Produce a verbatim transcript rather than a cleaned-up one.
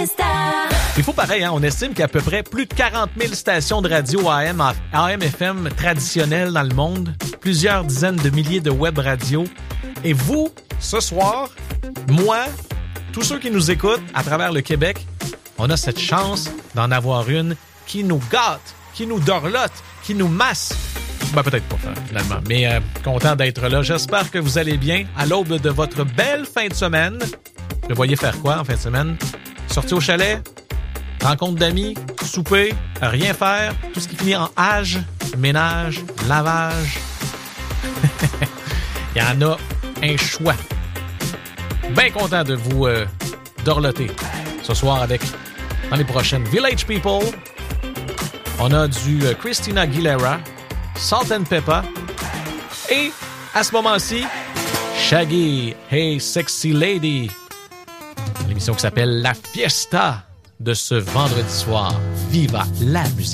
Il faut pareil, hein, on estime qu'il y a à peu près plus de quarante mille stations de radio A M, A M F M traditionnelles dans le monde, plusieurs dizaines de milliers de web radios. Et vous, ce soir, moi, tous ceux qui nous écoutent à travers le Québec, on a cette chance d'en avoir une qui nous gâte, qui nous dorlote, qui nous masse. Ben, peut-être pas, finalement. Mais euh, content d'être là. J'espère que vous allez bien à l'aube de votre belle fin de semaine. Vous voyez faire quoi en fin de semaine? Sortir au chalet? Rencontre d'amis? Souper? Rien faire? Tout ce qui finit en âge? Ménage? Lavage? Il y en a un choix. Bien content de vous euh, dorloter ce soir avec, dans les prochaines Village People. On a du euh, Christina Aguilera, Salt and Pepper. Et, à ce moment-ci, Shaggy, Hey Sexy Lady. L'émission qui s'appelle La Fiesta de ce vendredi soir. Viva la musique!